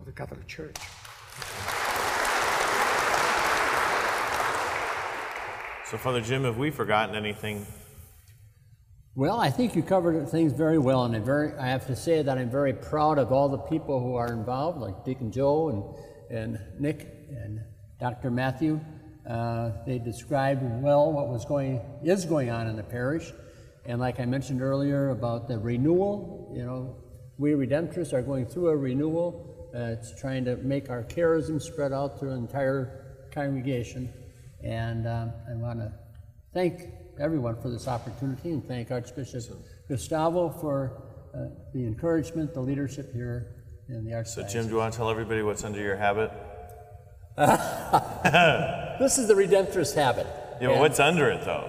of the Catholic Church. So, Father Jim, have we forgotten anything? Well, I think you covered things very well, and I have to say that I'm very proud of all the people who are involved, like Deacon Joe and Nick and Dr. Matthew. They described well what is going on in the parish, and like I mentioned earlier about the renewal, we Redemptorists are going through a renewal. It's trying to make our charism spread out through the entire congregation, and I want to thank everyone for this opportunity and thank Archbishop Gustavo for the encouragement, the leadership here in the Archdiocese. So Jim, do you want to tell everybody what's under your habit? This is the Redemptorist habit. Yeah, but what's under it though?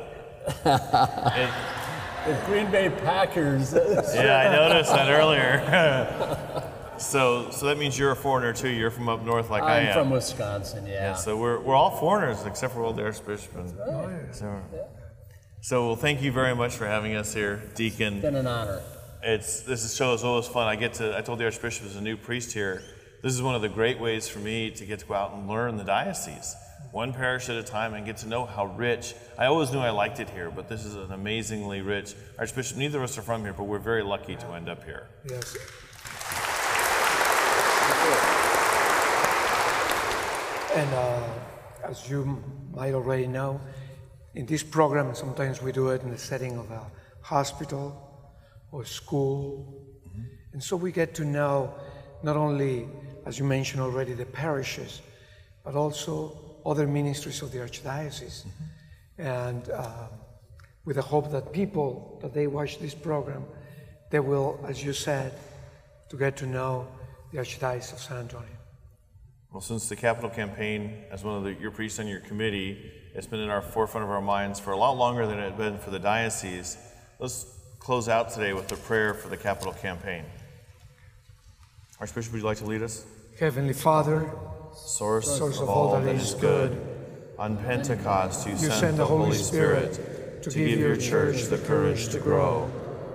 The Green Bay Packers. Yeah, I noticed that earlier. So that means you're a foreigner too. You're from up north like I am. I'm from Wisconsin, yeah. So we're all foreigners except for the Archbishop. So well, thank you very much for having us here, Deacon. It's been an honor. This show is always fun. I told the Archbishop as a new priest here, this is one of the great ways for me to get to go out and learn the diocese, one parish at a time, and get to know how rich. I always knew I liked it here, but this is an amazingly rich Archbishop. Neither of us are from here, but we're very lucky to end up here. Yes. And as you might already know, in this program, sometimes we do it in the setting of a hospital or school. And so we get to know not only, as you mentioned already, the parishes, but also other ministries of the Archdiocese. And with the hope that people, that they watch this program, they will, as you said, to get to know the Archdiocese of San Antonio. Well, since the Capital Campaign, as one of your priests on your committee, it's been in our forefront of our minds for a lot longer than it had been for the diocese. Let's close out today with a prayer for the Capital Campaign. Archbishop, would you like to lead us? Heavenly Father, source of all that is good, on Pentecost you sent the Holy Spirit to give your church the courage to grow.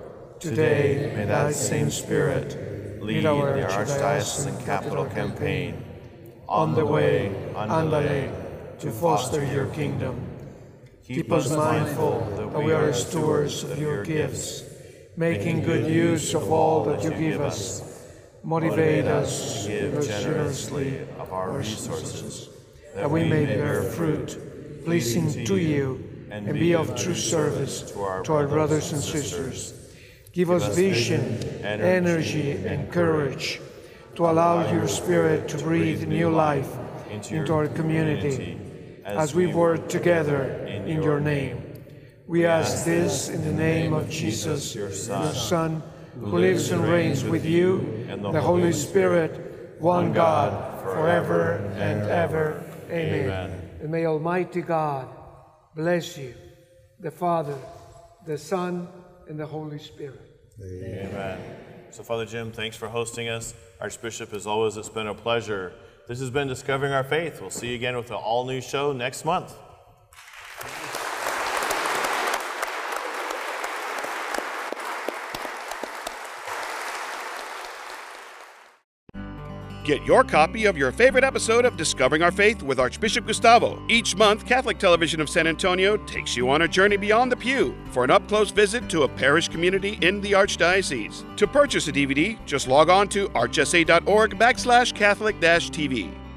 Today, may that same Spirit lead the Archdiocesan Capital Campaign on the way, andale, to foster your kingdom. Keep us mindful that we are stewards of your gifts, making good use of all that you give us. Motivate us to give generously of our resources, that we may bear fruit, pleasing to you, and be of true service to our brothers and sisters. Give us vision, energy, and courage to allow your Spirit to breathe new life into our community as we work together in your name. We ask this in the name of Jesus, your Son, who lives and reigns with you and the Holy Spirit, one God, forever and ever. Amen. And may Almighty God bless you, the Father, the Son, and the Holy Spirit. Amen. So, Father Jim, thanks for hosting us. Archbishop, as always, it's been a pleasure. This has been Discovering Our Faith. We'll see you again with an all-new show next month. Get your copy of your favorite episode of Discovering Our Faith with Archbishop Gustavo. Each month, Catholic Television of San Antonio takes you on a journey beyond the pew for an up-close visit to a parish community in the Archdiocese. To purchase a DVD, just log on to archsa.org/Catholic-TV.